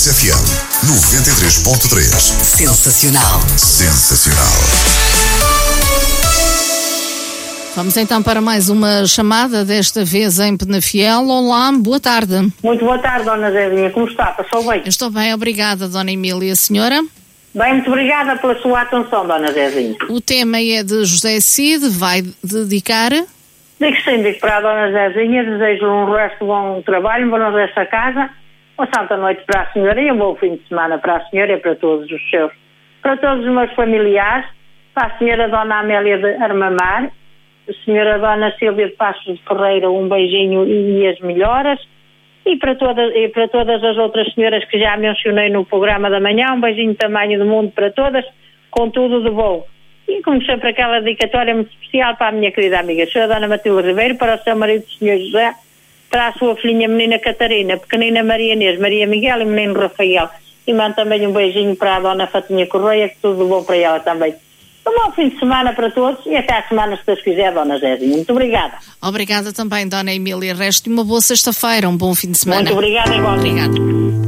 FM 93.3. Sensacional. Sensacional. Vamos então para mais uma chamada, desta vez em Penafiel. Olá, boa tarde. Muito boa tarde, Dona Zezinha. Como está? Passou bem? Eu estou bem, obrigada, Dona Emília. A senhora? Bem, muito obrigada pela sua atenção, Dona Zezinha. O tema é de José Cid, vai dedicar? Digo sim, digo para a Dona Zezinha, desejo um resto de bom trabalho, um bom resto da casa, uma santa noite para a senhora e um bom fim de semana para a senhora e para todos os seus, para todos os meus familiares, para a senhora Dona Amélia de Armamar, a senhora Dona Silvia de Passos de Ferreira, um beijinho e as melhoras, e para todas as outras senhoras que já mencionei no programa da manhã, um beijinho tamanho do mundo para todas, com tudo de bom. E como sempre aquela dedicatória muito especial para a minha querida amiga, a senhora Dona Matilde Ribeiro, para o seu marido, o senhor José, para a sua filhinha menina Catarina, pequenina Maria Inês, Maria Miguel e menino Rafael. E mando também um beijinho para a Dona Fatinha Correia, que tudo bom para ela também. Um bom fim de semana para todos e até à semana, se Deus quiser, Dona Zezinha. Muito obrigada. Obrigada também, Dona Emília. Resto de uma boa sexta-feira, um bom fim de semana. Muito obrigada, igualmente. Obrigada.